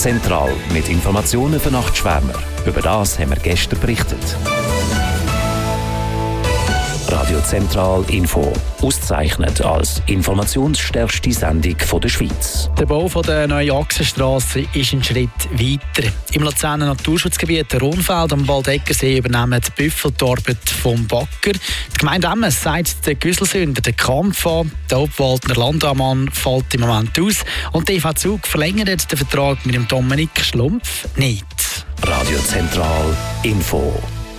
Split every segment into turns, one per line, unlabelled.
Zentral mit Informationen für Nachtschwärmer. Über das haben wir gestern berichtet. Radio Zentral Info. Ausgezeichnet als informationsstärkste Sendung der Schweiz.
Der Bau der neuen Achsenstrasse ist ein Schritt weiter. Im Luzerner Naturschutzgebiet Rhonfeld am Waldeckersee übernehmen die Büffel die Arbeit vom Bagger. Die Gemeinde Emmen sagt den Güsselsünder den Kampf an. Der Obwaldner Landammann fällt im Moment aus. Und die EV Zug verlängert den Vertrag mit dem Dominik Schlumpf nicht.
Radio Zentral Info.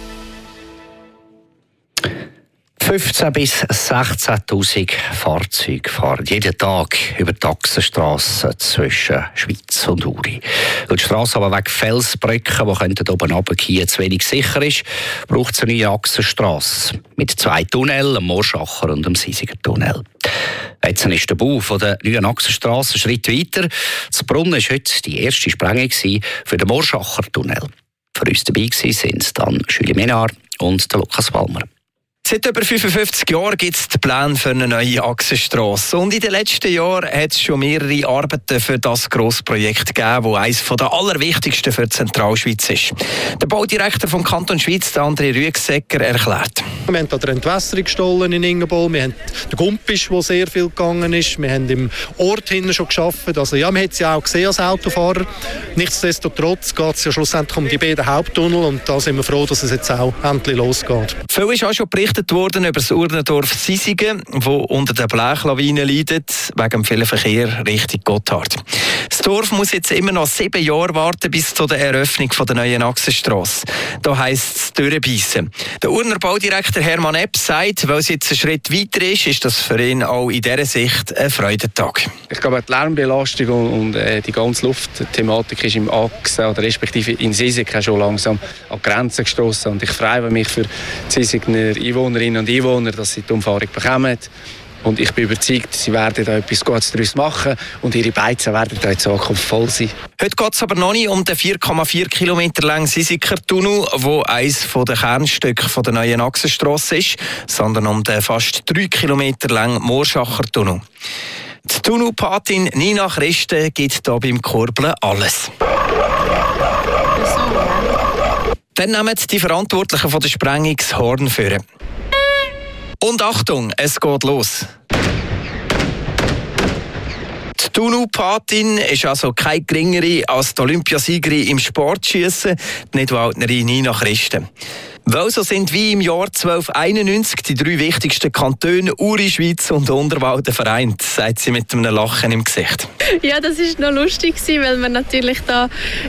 15.000 bis 16.000 Fahrzeuge fahren jeden Tag über die Achsenstrasse zwischen Schweiz und Uri. Weil die Strasse aber wegen Felsbrücken, die oben runterfallen, zu wenig sicher ist, braucht es eine neue Achsenstrasse mit 2 Tunneln, dem Morschacher und dem Sisiger Tunnel. Jetzt ist der Bau der neuen Achsenstrasse einen Schritt weiter. Zu Brunnen war heute die erste Sprengung für den Morschacher Tunnel. Für uns dabei waren dann Julie Menard und Lukas Palmer.
Seit über 55 Jahren gibt es den Plan für eine neue Achsenstrasse. Und in den letzten Jahren hat es schon mehrere Arbeiten für das grosse Projekt gegeben, das eines der allerwichtigsten für die Zentralschweiz ist. Der Baudirektor vom Kanton Schweiz, André Rüegsegger, erklärt.
Wir haben den Entwässerungsstollen in Ingenbol, wir haben den Gumpisch, wo sehr viel gegangen ist, wir haben im Ort hinten schon gearbeitet. Also ja, man hat es ja auch gesehen als Autofahrer. Nichtsdestotrotz geht es ja schlussendlich um die beiden Haupttunnel und da sind wir froh, dass es jetzt auch endlich losgeht.
Viel ist auch schon berichtet worden über das Urnendorf Sisigen, das unter der Blechlawine leidet, wegen dem vielen Verkehr Richtung Gotthard. Das Dorf muss jetzt immer noch 7 Jahre warten bis zu der Eröffnung der neuen Achsenstrasse. Da heisst es durchbeissen. Der Urner Baudirektor Hermann Epp sagt, weil es jetzt ein Schritt weiter ist das für ihn auch in dieser Sicht ein Freudentag.
Ich glaube, die Lärmbelastung und die ganze Luftthematik ist im Achsen oder respektive in Sisigen schon langsam an Grenzen gestoßen. Und ich freue mich für die Sisigner Einwohnerinnen und Einwohner, dass sie die Umfahrung bekommen. Und ich bin überzeugt, sie werden da etwas Gutes daraus machen und ihre Beizen werden da in Zukunft voll sein.
Heute geht es aber noch nicht um den 4,4 Kilometer langen Sisiker-Tunnel, der eines der Kernstücke der neuen Achsenstrasse ist, sondern um den fast 3 Kilometer langen Morschacher-Tunnel. Die Tunnelpatin Nina Christen gibt hier beim Kurbeln alles. Dann nehmen die Verantwortlichen von der Sprengung das Horn führen. Und Achtung, es geht los. Die Tunnelpatin ist also keine geringere als die Olympiasiegerin im Sportschiessen, die Nidwaldnerin Nina Christen. Weil so sind wie im Jahr 1291 die 3 wichtigsten Kantone Uri, Schweiz und Unterwalden vereint, sagt sie mit einem Lachen im Gesicht.
Ja, das war noch lustig, weil wir natürlich da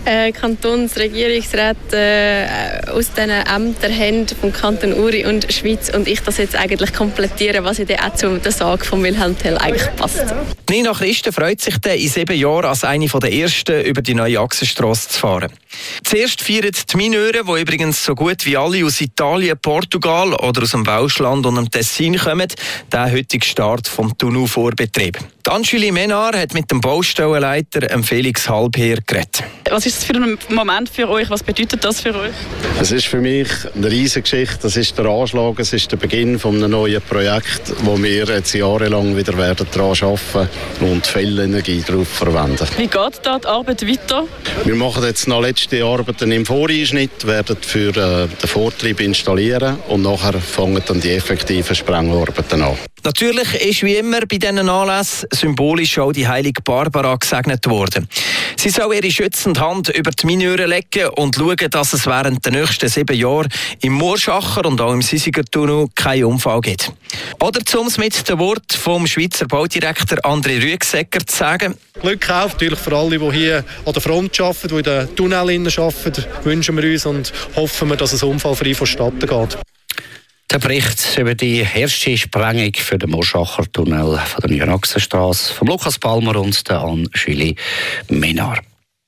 Kantonsregierungsräte aus diesen Ämtern haben, vom Kanton Uri und Schweiz, und ich das jetzt eigentlich komplettiere, was dann auch zu der Sage von Wilhelm Tell eigentlich passt.
Nina Christen freut sich dann in 7 Jahren als eine der ersten über die neue Achsenstrasse zu fahren. Zuerst feiern die Mineure, die übrigens so gut wie alle aus Italien, Portugal oder aus dem Welschland und dem Tessin kommen, den heutigen Start vom Tunnelvorbetrieb. Julie Menard hat mit dem Baustellenleiter Felix Halbherr geredet.
Was ist das für ein Moment für euch? Was bedeutet das für euch?
Es ist für mich eine riesige Geschichte. Das ist der Anschlag, es ist der Beginn eines neuen Projekts, wo wir jetzt jahrelang wieder daran arbeiten und viel Energie darauf verwenden.
Wie geht da die Arbeit weiter?
Wir machen jetzt noch letzte Arbeiten im Voreinschnitt, werden für den Vortrieb installieren und nachher fangen dann die effektiven Sprengarbeiten an.
Natürlich ist wie immer bei diesen Anlässen symbolisch auch die heilige Barbara gesegnet worden. Sie soll ihre schützende Hand über die Mineure legen und schauen, dass es während der nächsten 7 Jahre im Moorschacher und auch im Sisiger-Tunnel keinen Unfall gibt. Oder um es mit den Worten vom Schweizer Baudirektor André Rüegsegger zu sagen:
Glück auf, natürlich für alle, die hier an der Front arbeiten, die in den Tunneln arbeiten, wünschen wir uns und hoffen wir, dass es unfallfrei vonstatten geht.
Der Bericht über die erste Sprengung für den Morschacher-Tunnel von der neuen Achsenstrasse von Lukas Palmer und der Julie Menard.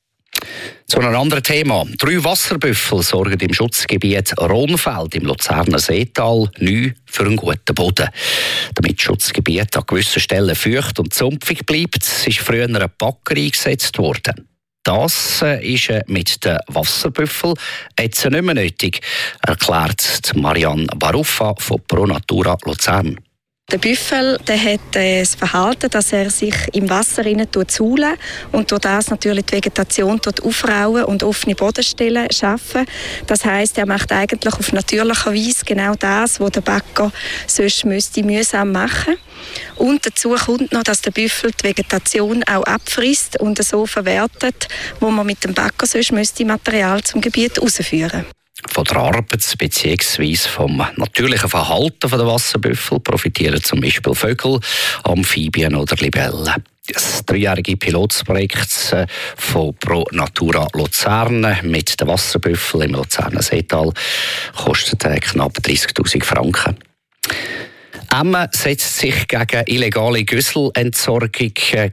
Zu einem anderen Thema. 3 Wasserbüffel sorgen im Schutzgebiet Rhonfeld im Luzerner Seetal neu für einen guten Boden. Damit das Schutzgebiet an gewissen Stellen feucht und sumpfig bleibt, ist früher ein Bagger eingesetzt worden. Das ist mit den Wasserbüffeln jetzt nicht mehr nötig, erklärt Marianne Baruffa von Pro Natura Luzern.
Der Büffel hat das Verhalten, dass er sich im Wasser saulen und durch das natürlich die Vegetation aufrauen und offene Bodenstellen schaffen. Das heisst, er macht eigentlich auf natürliche Weise genau das, was der Bagger sonst mühsam machen müsste. Und dazu kommt noch, dass der Büffel die Vegetation auch abfrisst und so verwertet, wo man mit dem Bagger sonst Material zum Gebiet rausführen müsste.
Von der Arbeit bzw. vom natürlichen Verhalten der Wasserbüffel profitieren zum Beispiel Vögel, Amphibien oder Libellen. Das 3-jährige Pilotprojekt von Pro Natura Luzern mit den Wasserbüffeln im Luzerner Seetal kostet knapp 30'000 Franken. Emmen setzt gegen illegale Güsselentsorgung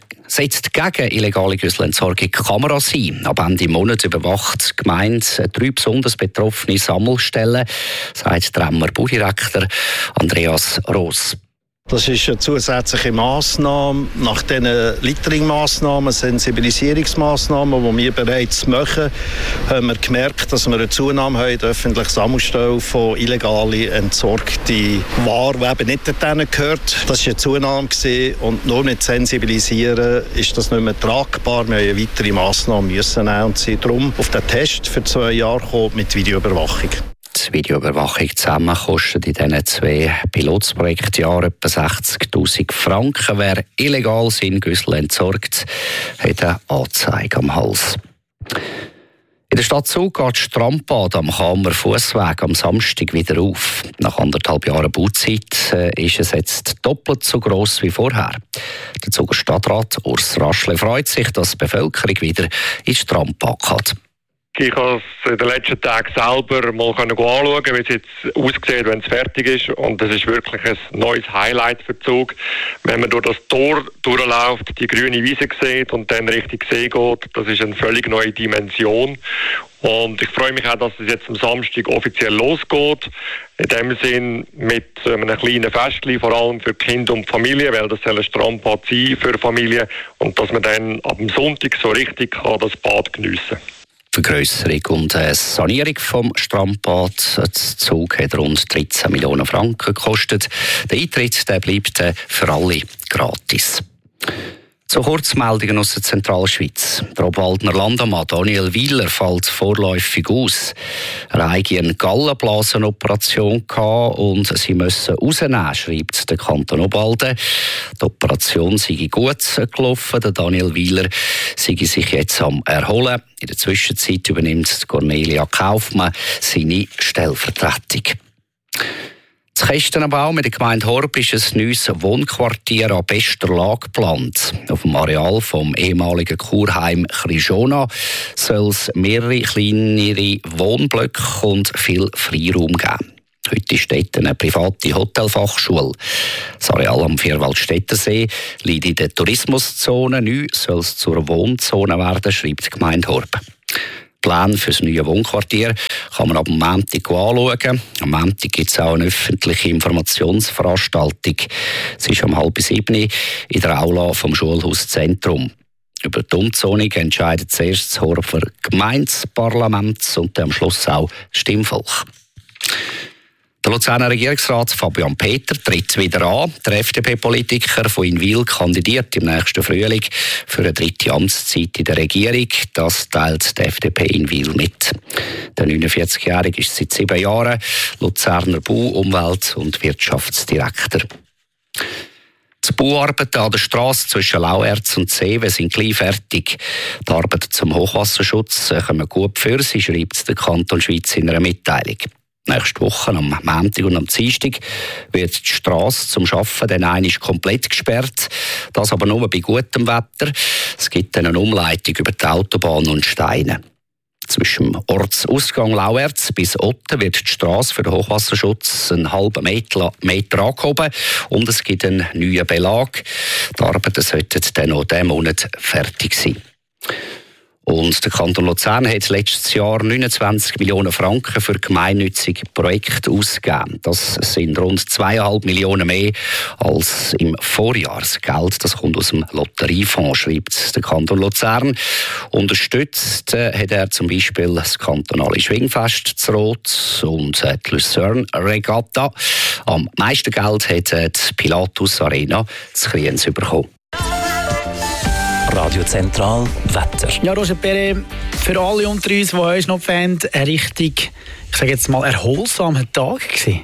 Kameras ein. Ab Ende Monat überwacht die Gemeinde 3 besonders betroffene Sammelstellen, sagt der Emmer Baudirektor Andreas Roos.
Das ist eine zusätzliche Massnahme. Nach diesen Littering-Massnahmen, Sensibilisierungsmassnahmen, die wir bereits machen, haben wir gemerkt, dass wir eine Zunahme haben in der öffentlichen Sammelstelle von illegalen entsorgten Waren, die eben nicht dorthin gehört. Das war eine Zunahme und nur mit Sensibilisieren ist das nicht mehr tragbar. Wir haben eine weitere Massnahme müssen nehmen und sind darum auf den Test für 2 Jahre gekommen mit Videoüberwachung.
Die Videoüberwachung zusammen kostet in diesen 2 Pilotprojektjahren etwa 60'000 Franken. Wer illegal seinen Güssel entsorgt, hat eine Anzeige am Hals. In der Stadt Zug geht das Strandbad am Kamer Fussweg am Samstag wieder auf. Nach 1,5 Jahren Bauzeit ist es jetzt doppelt so gross wie vorher. Der Zuger Stadtrat Urs Raschle freut sich, dass die Bevölkerung wieder ins Strandbad kann.
Ich habe es in den letzten Tagen selber mal anschauen, wie es jetzt aussieht, wenn es fertig ist. Und das ist wirklich ein neues Highlight für den Zug. Wenn man durch das Tor durchläuft, die grüne Wiese sieht und dann Richtung See geht, das ist eine völlig neue Dimension. Und ich freue mich auch, dass es jetzt am Samstag offiziell losgeht. In dem Sinn mit einem kleinen Festchen, vor allem für Kinder und Familie, weil das soll ein Strandbad sein für Familie. Und dass man dann ab dem Sonntag so richtig das Bad geniessen kann.
Vergrösserung und Sanierung vom Strandbad. Der Zug hat rund 13 Millionen Franken gekostet. Der Eintritt bleibt für alle gratis. So Kurzmeldungen aus der Zentralschweiz. Der Obwaldner Landammann Daniel Wieler fällt vorläufig aus. Er hatte eine Gallenblasenoperation und sie müssen rausnehmen, schreibt der Kanton Obwalden. Die Operation sei gut gelaufen. Der Daniel Wieler sei sich jetzt am Erholen. In der Zwischenzeit übernimmt Cornelia Kaufmann seine Stellvertretung. Das Kästenenbaum in der Gemeinde Horb ist ein neues Wohnquartier an bester Lage geplant. Auf dem Areal vom ehemaligen Kurheim Chrijona soll es mehrere kleinere Wohnblöcke und viel Freiraum geben. Heute ist dort eine private Hotelfachschule. Das Areal am Vierwaldstättersee liegt in der Tourismuszone. Neu soll es zur Wohnzone werden, schreibt die Gemeinde Horb. Pläne für das neue Wohnquartier kann man ab dem Montag anschauen. Am Montag gibt es auch eine öffentliche Informationsveranstaltung. Es ist um 6:30 in der Aula vom Schulhauszentrum. Über die Umzonung entscheidet zuerst das Horber Gemeindeparlament und am Schluss auch das Stimmvolk. Der Luzerner Regierungsrat Fabian Peter tritt wieder an. Der FDP-Politiker von Inwil kandidiert im nächsten Frühling für eine 3. Amtszeit in der Regierung. Das teilt die FDP Inwil mit. Der 49-Jährige ist seit 7 Jahren Luzerner Bau-, Umwelt- und Wirtschaftsdirektor. Die Bauarbeiten an der Strasse zwischen Lauerz und Seewe sind gleich fertig. Die Arbeiten zum Hochwasserschutz kommen gut für sie, schreibt der Kanton Schweiz in einer Mitteilung. Nächste Woche, am Montag und am Dienstag, wird die Strasse zum Arbeiten dann einmal komplett gesperrt. Das aber nur bei gutem Wetter. Es gibt dann eine Umleitung über die Autobahn und Steine. Zwischen dem Ortsausgang Lauerz bis Otten wird die Strasse für den Hochwasserschutz einen halben Meter angehoben und es gibt einen neuen Belag. Die Arbeiten sollten dann noch diesen Monat fertig sein. Und der Kanton Luzern hat letztes Jahr 29 Millionen Franken für gemeinnützige Projekte ausgegeben. Das sind rund 2,5 Millionen mehr als im Vorjahresgeld. Das kommt aus dem Lotteriefonds, schreibt der Kanton Luzern. Unterstützt hat er zum Beispiel das kantonale Schwingfest zu Rot und die Lucerne Regatta. Am meisten Geld hat die Pilatus Arena zu Kriens bekommen.
Radio Zentral Wetter.
Ja, Roger Perret, für alle unter uns, die heute noch Fan, ein richtig, ich sage jetzt mal, erholsamer Tag gewesen.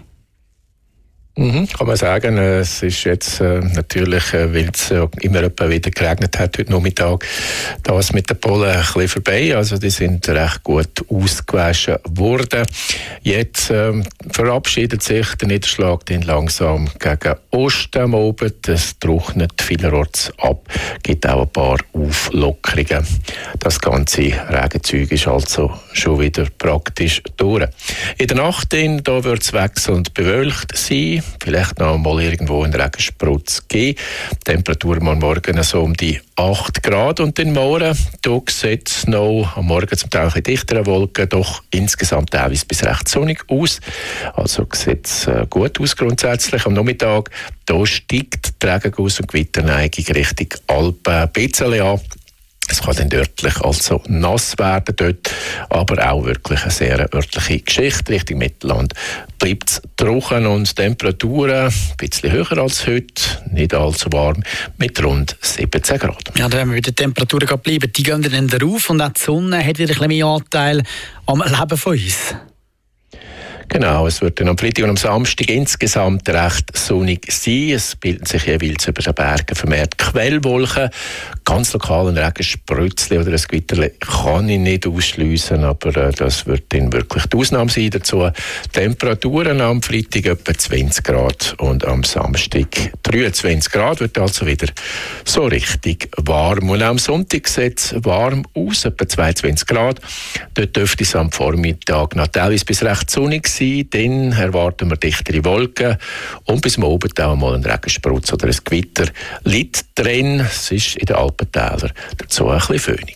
Kann man sagen. Es ist jetzt natürlich, weil es immer wieder geregnet hat heute Nachmittag, das mit den Pollen ein bisschen vorbei. Also die sind recht gut ausgewaschen worden. Jetzt verabschiedet sich der Niederschlag dann langsam gegen Osten am Abend. Es trocknet vielerorts ab, gibt auch ein paar Auflockerungen. Das ganze Regenzeug ist also schon wieder praktisch durch. In der Nacht da wird es wechselnd bewölkt sein. Vielleicht noch mal irgendwo einen Regensprutz geben. Die Temperatur am Morgen so um die 8 Grad. Und den Morgen, da sieht es noch am Morgen zum Teil in dichteren Wolken, doch insgesamt teilweise bis recht sonnig aus. Also sieht es gut aus grundsätzlich. Am Nachmittag, da steigt die Regenguss- und Gewitterneigung Richtung Alpen ein bisschen an. Es kann dann örtlich also nass werden dort, aber auch wirklich eine sehr örtliche Geschichte. Richtung Mittelland bleibt es trocken und Temperaturen ein bisschen höher als heute, nicht allzu warm, mit rund 17 Grad.
Ja, da haben wir wieder Temperaturen bleiben. Die gehen dann rauf und auch die Sonne hat wieder ein bisschen mehr Anteil am Leben von uns.
Genau, es wird dann am Freitag und am Samstag insgesamt recht sonnig sein. Es bilden sich jeweils über den Bergen vermehrt Quellwolken. Ganz lokal ein Regensprützli oder ein Gewitterli kann ich nicht ausschliessen, aber das wird dann wirklich die Ausnahme sein dazu. Temperaturen am Freitag etwa 20 Grad und am Samstag 23 Grad, wird also wieder so richtig warm. Und auch am Sonntag sieht es warm aus, etwa 22 Grad. Dort dürfte es am Vormittag noch teilweise bis recht sonnig sein. Dann erwarten wir dichtere Wolken und bis morgen auch mal ein Regensprutz oder ein Gewitter liegt drin. Es ist in den Alpentälern dazu ein bisschen föhnig.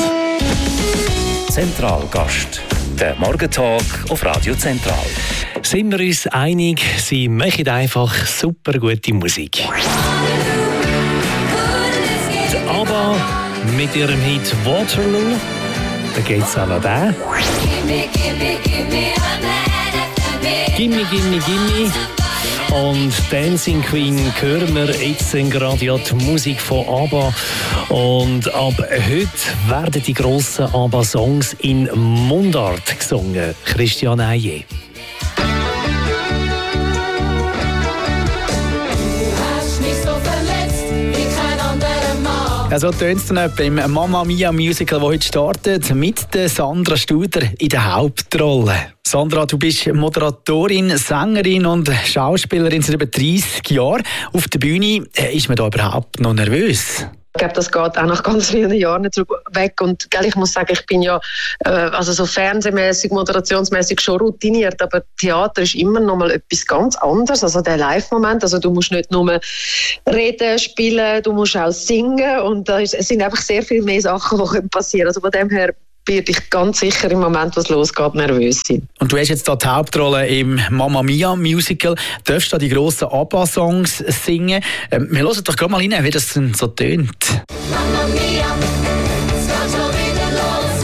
Zentralgast, der Morgentalk auf Radio Zentral.
Sind wir uns einig, sie machen einfach super gute Musik. Aber mit ihrem Hit Waterloo, da geht's auch noch da. Gimme, gimme, gimme. Und Dancing Queen hören wir jetzt gerade ja die Musik von ABBA. Und ab heute werden die grossen ABBA-Songs in Mundart gesungen. Christian Eije.
So tönt es dann etwa im Mamma Mia Musical, das heute startet, mit der Sandra Studer in der Hauptrolle. Sandra, du bist Moderatorin, Sängerin und Schauspielerin seit über 30 Jahren. Auf der Bühne ist man da überhaupt noch nervös?
Ich glaube, das geht auch nach ganz vielen Jahren nicht weg. Und ich muss sagen, ich bin ja also so fernsehmäßig, moderationsmäßig schon routiniert, aber Theater ist immer noch mal etwas ganz anderes. Also der Live-Moment, also du musst nicht nur reden, spielen, du musst auch singen und es sind einfach sehr viel mehr Sachen, die passieren können. Also von dem her werde ich ganz sicher im Moment, was losgeht, nervös sein.
Und du hast jetzt da die Hauptrolle im Mamma Mia Musical. Darfst du da die grossen ABBA-Songs singen? Wir hören doch gerade mal rein, wie das denn so tönt. Mamma Mia, es geht schon wieder los.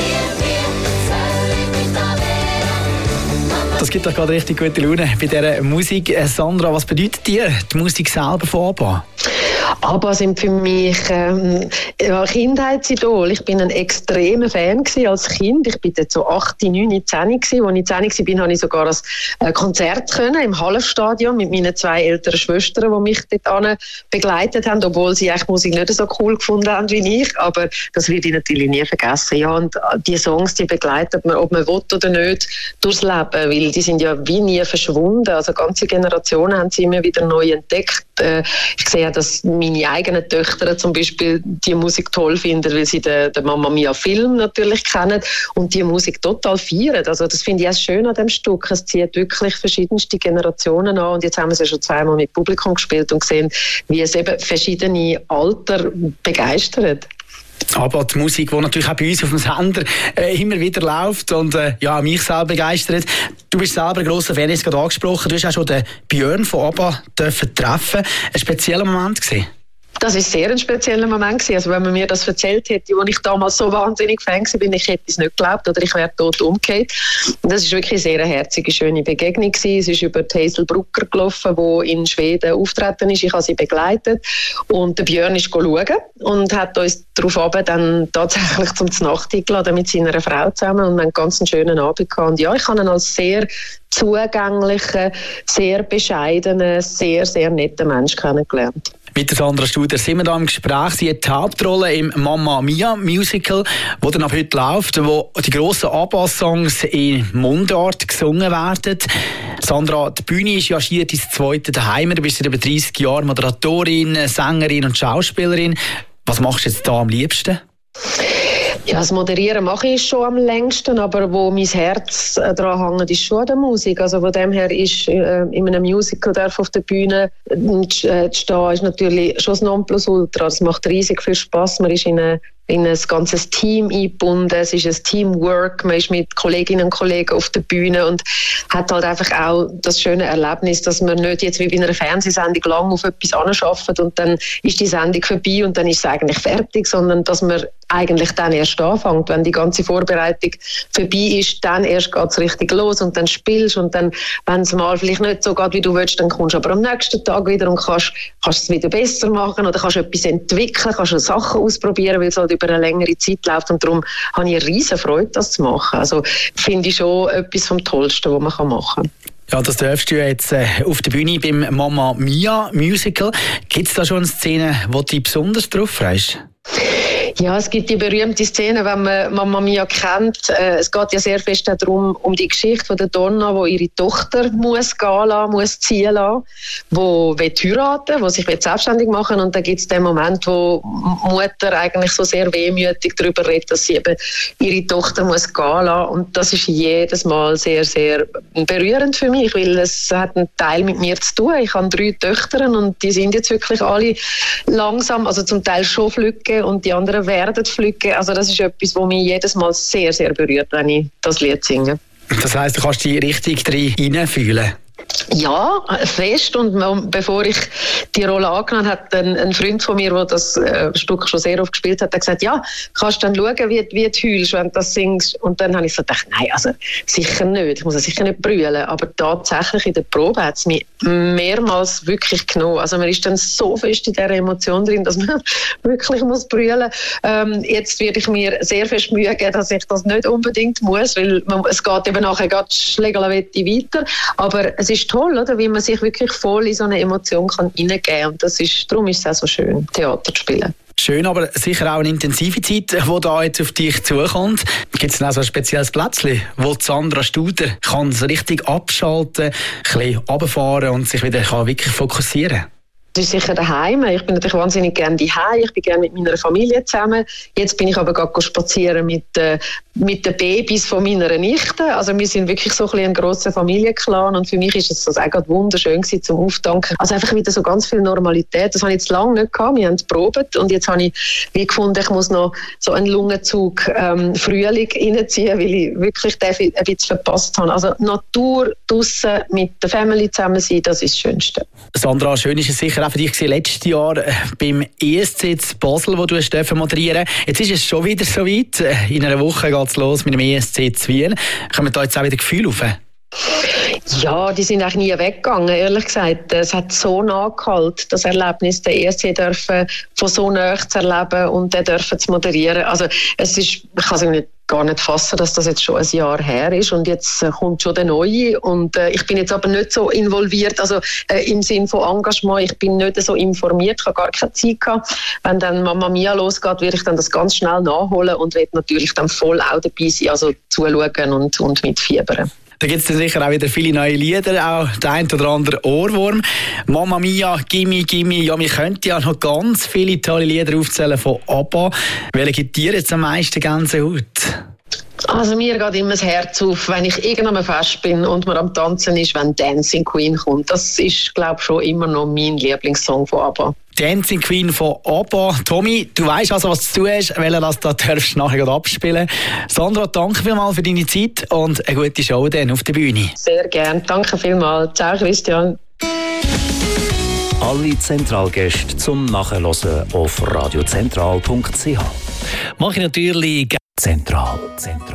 Das gibt doch gerade richtig gute Laune bei dieser Musik. Sandra, was bedeutet dir die Musik selber von ABBA?
ABBA sind für mich Kindheitsidol. Ich bin ein extremer Fan als Kind. Ich bin so 8, 9, 10 gewesen. Als ich 10 war, habe ich sogar ein Konzert können im Hallenstadion mit meinen 2 älteren Schwestern, die mich dort begleitet haben, obwohl sie eigentlich Musik nicht so cool gefunden haben wie ich. Aber das werde ich natürlich nie vergessen. Ja, und die Songs, die begleiten man, ob man will oder nicht, durchs Leben, weil die sind ja wie nie verschwunden. Also ganze Generationen haben sie immer wieder neu entdeckt. Ich sehe, dass meine eigenen Töchter zum Beispiel die Musik toll finden, weil sie den Mamma Mia Film natürlich kennen und die Musik total feiern. Also das finde ich auch schön an dem Stück. Es zieht wirklich verschiedenste Generationen an und jetzt haben wir es ja schon zweimal mit Publikum gespielt und gesehen, wie es eben verschiedene Alter begeistert.
Aber die Musik, die natürlich auch bei uns auf dem Sender immer wieder läuft und mich selber begeistert. Du bist selber ein grosser Fan, gerade angesprochen. Du hast auch schon den Björn von ABBA treffen. Ein spezieller Moment gewesen.
Das war sehr ein spezieller Moment gewesen. Also wenn man mir das erzählt hätte, als ich damals so wahnsinnig Fan war, ich hätte es nicht geglaubt oder ich wäre tot umgekehrt. Und das war wirklich eine sehr herzige, schöne Begegnung gewesen. Es ist über die Hazel Brucker gelaufen, die in Schweden auftreten ist. Ich habe sie begleitet und der Björn ist schauen und hat uns daraufhin dann tatsächlich zum Nacht eingeladen mit seiner Frau zusammen und einen ganz schönen Abend gehabt. Und ja, ich habe ihn als sehr zugänglichen, sehr bescheidenen, sehr, sehr netten Mensch kennengelernt.
Mit der Sandra Studer sind wir da im Gespräch. Sie hat die Hauptrolle im Mamma Mia Musical, das dann ab heute läuft, wo die grossen ABBA-Songs in Mundart gesungen werden. Sandra, die Bühne ist ja schier ins zweite daheim. Du bist seit über 30 Jahren Moderatorin, Sängerin und Schauspielerin. Was machst du jetzt da am liebsten?
Ja, das Moderieren mache ich schon am längsten, aber wo mein Herz dran hängt, ist schon die Musik. Also von dem her ist in einem Musical auf der Bühne zu stehen, ist natürlich schon das Nonplusultra. Es macht riesig viel Spass. Man ist in ein ganzes Team eingebunden. Es ist ein Teamwork. Man ist mit Kolleginnen und Kollegen auf der Bühne und hat halt einfach auch das schöne Erlebnis, dass man nicht jetzt wie bei einer Fernsehsendung lang auf etwas anarbeitet und dann ist die Sendung vorbei und dann ist es eigentlich fertig, sondern dass man eigentlich dann erst anfängt. Wenn die ganze Vorbereitung vorbei ist, dann erst geht es richtig los und dann spielst und dann, wenn es mal vielleicht nicht so geht, wie du willst, dann kommst du aber am nächsten Tag wieder und kannst es wieder besser machen oder kannst etwas entwickeln, kannst Sachen ausprobieren, weil es halt über eine längere Zeit läuft und darum habe ich eine riesen Freude, das zu machen. Also finde ich schon etwas vom Tollsten, was man machen kann.
Ja, das darfst du jetzt auf der Bühne beim Mamma Mia Musical. Gibt es da schon eine Szene, wo du dich besonders drauf freust?
Ja, es gibt die berühmte Szene, wenn man Mamma Mia kennt. Es geht ja sehr fest darum, um die Geschichte von der Donna, die ihre Tochter muss gehen lassen, muss ziehen lassen, die heiraten will, die sich selbstständig machen will. Und dann gibt es den Moment, wo Mutter eigentlich so sehr wehmütig darüber redet, dass sie eben ihre Tochter muss gehen lassen. Und das ist jedes Mal sehr, sehr berührend für mich, weil es hat einen Teil mit mir zu tun. Ich habe 3 Töchter und die sind jetzt wirklich alle langsam, also zum Teil schon flügge und die anderen werden flügge. Also das ist etwas, was mich jedes Mal sehr, sehr berührt, wenn ich das Lied singe.
Das heisst, du kannst dich richtig hineinfühlen?
Ja, fest. Und bevor ich die Rolle angenommen habe, hat ein Freund von mir, der das Stück schon sehr oft gespielt hat, gesagt, ja, kannst du dann schauen, wie du heulst, wenn du das singst. Und dann habe ich so gedacht, nein, also sicher nicht. Ich muss sicher nicht brüllen. Aber tatsächlich in der Probe hat es mich mehrmals wirklich genommen. Also man ist dann so fest in dieser Emotion drin, dass man wirklich muss brüllen. Jetzt werde ich mir sehr fest Mühe geben, dass ich das nicht unbedingt muss, weil es geht eben nachher Schlägerlewetti weiter. Aber es ist toll, oder? Wie man sich wirklich voll in so eine Emotion hineingeben kann. Und darum ist es auch so schön, Theater zu spielen.
Schön, aber sicher auch eine intensive Zeit, die da jetzt auf dich zukommt. Gibt es denn auch so ein spezielles Plätzchen, wo Sandra Studer kann so richtig abschalten, ein bisschen runterfahren und sich wieder wirklich fokussieren kann?
Das ist sicher daheim. Ich bin natürlich wahnsinnig gerne daheim. Ich bin gerne mit meiner Familie zusammen. Jetzt bin ich aber gerade spazieren mit den Babys von meiner Nichte. Also wir sind wirklich so ein grosser Familienclan und für mich ist es auch gerade wunderschön gewesen, zum Auftanken. Also einfach wieder so ganz viel Normalität. Das habe ich jetzt lange nicht gehabt. Wir haben probiert und jetzt habe ich gefunden, ich muss noch so einen Lungenzug Frühling reinziehen, weil ich wirklich den ein bisschen verpasst habe. Also Natur draussen mit der Family zusammen sein, das ist das Schönste.
Sandra, schön ist es sicher auch für dich letztes Jahr beim ESC in Basel, wo du moderieren durfst. Jetzt ist es schon wieder so weit. In einer Woche geht es los mit dem ESC in Wien. Kommen da jetzt auch wieder Gefühle auf?
Ja, die sind eigentlich nie weggegangen, ehrlich gesagt. Es hat so nachgehalten, das Erlebnis, den ESC dürfen von so nahe zu erleben und den dürfen zu moderieren. Also es ist, ich kann es gar nicht fassen, dass das jetzt schon ein Jahr her ist und jetzt kommt schon der Neue und ich bin jetzt aber nicht so involviert, also im Sinn von Engagement, ich bin nicht so informiert, ich habe gar keine Zeit gehabt. Wenn dann Mamma Mia losgeht, werde ich dann das ganz schnell nachholen und werde natürlich dann voll auch dabei sein, also zuschauen und mitfiebern.
Da gibt es sicher auch wieder viele neue Lieder, auch der ein oder andere Ohrwurm. Mamma Mia, Gimme, Gimme, ja, wir könnten ja noch ganz viele tolle Lieder aufzählen von ABBA. Welche gibt dir jetzt am meisten Gänsehaut?
Also mir geht immer das Herz auf, wenn ich irgendwann fest bin und man am Tanzen ist, wenn Dancing Queen kommt. Das ist, glaube ich, schon immer noch mein Lieblingssong von ABBA.
Dancing Queen von ABBA. Tommy, du weißt also, was du tun hast, weil du das da darfst nachher abspielen. Sandra, danke vielmals für deine Zeit und eine gute Show dann auf der Bühne.
Sehr gerne, danke vielmals. Ciao Christian.
Alle Zentralgäste zum Nachhören auf radiozentral.ch.
Mache ich natürlich
Zentral.